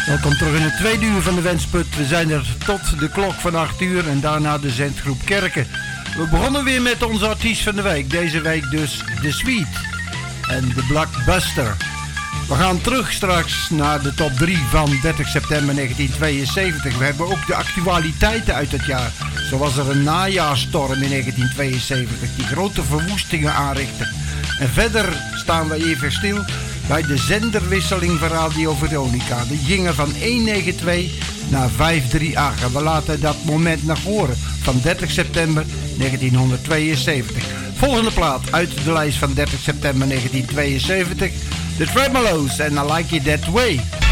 Welkom terug in het tweede uur van de Wensput. We zijn er tot de klok van 8 uur en daarna de zendgroep Kerken. We begonnen weer met onze artiest van de week. Deze week dus The Sweet en The Blockbuster. We gaan terug straks naar de top 3 van 30 september 1972. We hebben ook de actualiteiten uit het jaar. Zo was er een najaarstorm in 1972 die grote verwoestingen aanrichtte. En verder staan we even stil bij de zenderwisseling van Radio Veronica. Die gingen van 192 naar 538. En we laten dat moment nog horen van 30 september 1972. Volgende plaat uit de lijst van 30 september 1972. The Tremolos and I Like It That Way.